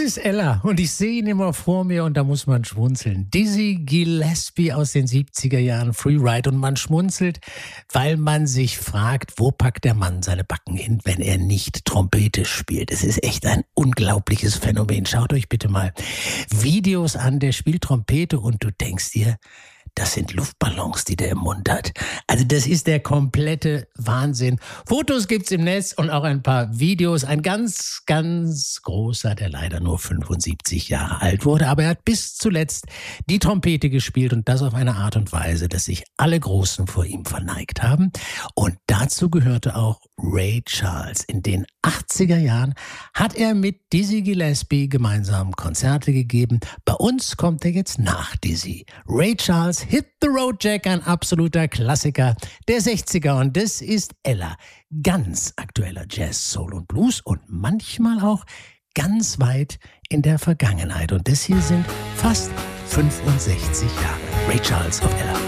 ist Ella und ich sehe ihn immer vor mir und da muss man schmunzeln. Dizzy Gillespie aus den 70er Jahren, Freeride, und man schmunzelt, weil man sich fragt, wo packt der Mann seine Backen hin, wenn er nicht Trompete spielt. Es ist echt ein unglaubliches Phänomen. Schaut euch bitte mal Videos an, der spielt Trompete und du denkst dir, das sind Luftballons, die der im Mund hat. Also das ist der komplette Wahnsinn. Fotos gibt's im Netz und auch ein paar Videos. Ein ganz, ganz großer, der leider nur 75 Jahre alt wurde. Aber er hat bis zuletzt die Trompete gespielt und das auf eine Art und Weise, dass sich alle Großen vor ihm verneigt haben. Und dazu gehörte auch Ray Charles. In den 80er Jahren hat er mit Dizzy Gillespie gemeinsam Konzerte gegeben. Bei uns kommt er jetzt nach Dizzy. Ray Charles, Hit the Road Jack, ein absoluter Klassiker der 60er. Und das ist Ella. Ganz aktueller Jazz, Soul und Blues und manchmal auch ganz weit in der Vergangenheit. Und das hier sind fast 65 Jahre. Ray Charles auf Ella.